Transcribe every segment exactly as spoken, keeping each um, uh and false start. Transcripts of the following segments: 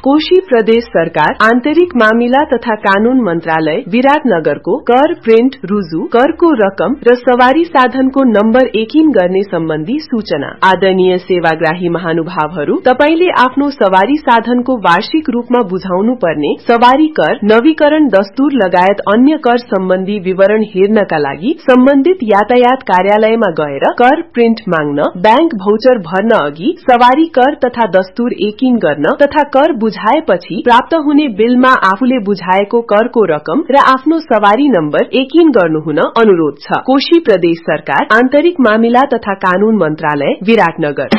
कोशी प्रदेश सरकार आन्तरिक मामिला तथा कानून मन्त्रालय विराटनगरको कर प्रिन्ट रुजु करको रकम र सवारी साधनको नम्बर एकिन गर्ने सम्बन्धी सूचना। आदरणीय सेवाग्राही महानुभावहरू, तपाईले आफ्नो सवारी साधनको वार्षिक रूपमा बुझाउनु पर्ने सवारी कर, नवीकरण दस्तूर लगायत अन्य कर सम्बन्धी विवरण हेर्नका लागि सम्बन्धित यातायात कार्यालयमा गएर कर प्रिन्ट माग्न, बैंक भौचर भर्न अघि सवारी कर तथा दस्तूर एकिन गर्न तथा कर बुझाएपछि प्राप्त हुने बिलमा आफूले बुझाएको करको रकम र आफ्नो सवारी नम्बर एकिन गर्नुहुन अनुरोध छ। कोशी प्रदेश सरकार आन्तरिक मामिला तथा कानून मन्त्रालय विराटनगर।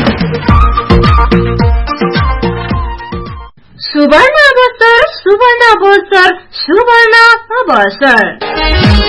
सुवर्ण अवसर, सुवर्ण अवसर, सुवर्ण अवसर।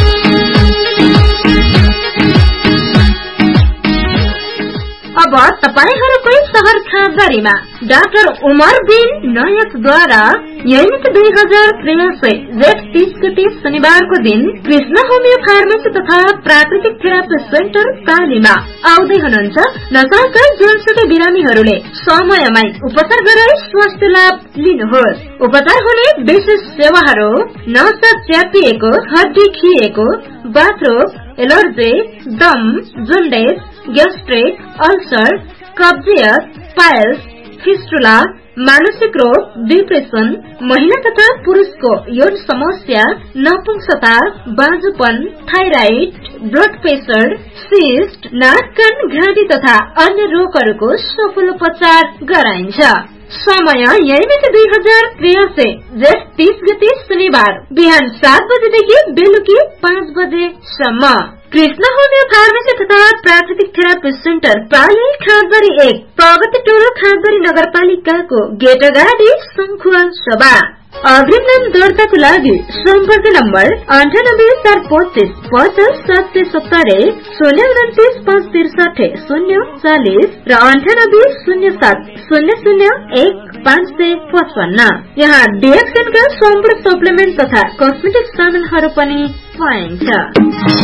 अब तपाईहरुकै शहर खाँदरीमा डाक्टर उमर बिन नायकद्वारा यही दुई हजार त्रियासी जेठ तीस गते शनिबारको दिन कृष्ण होमियो फार्मेसी तथा प्राकृतिक थेरापी सेन्टर कालीमा आउँदै हुनुहुन्छ नशाका जुनसुकै बिरामीहरूले समयमै उपचार गराई स्वास्थ्य लाभ लिनुहोस्। उपचार हुने विशेष सेवाहरू नसा च्यापिएको, हड्डी खिएको, बाथरोग, एलर्जी, दम, जन्डिस, ग्यास्ट्रिक, अल्सर, कब्जियत, पाइल्स, फिस्टुला, मानसिक रोग, डिप्रेसन, महिला तथा पुरुषको यौन समस्या, नपुंसकता, बाँझोपन, थाइराइड, ब्लड प्रेसर, सिस्ट, नाक कान घाँटी तथा अन्य रोगहरूको सफल उपचार गराइन्छ। समय यही मिति दुई हजार त्रियासी जेठ तीस गते शनिबार बिहान सात बजेदेखि बेलुकी पाँच बजेसम्म। कृष्ण होमियो फार्मेसी तथा प्राकृतिक थेरापी सेन्टर पाली खाँदबारी एक, प्रगति टोल खाँदबारी नगरपालिकाको गेट अगाडि शंखुवा सभा। अग्रिम नाम दर्ताको लागि सम्पर्क नम्बर अन्ठानब्बे चार पच्चीस पचास सात सय सत्तरी, शून्य उन्तिस पाँच त्रिसठी शून्य चालिस र अन्ठानब्बे शून्य सात शून्य शून्य एक पाँच सय पचपन्न। यहाँ डिएक्सएनका सम्पूर्ण सप्लिमेन्ट तथा कस्मेटिक सामानहरू पनि पाइन्छ।